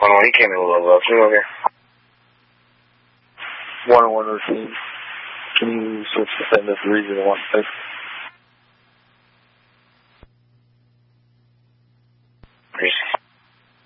1-1, he came in a little low. Can you over here? 1-1 routine. Can you switch to send us the reason to 1 6? Reason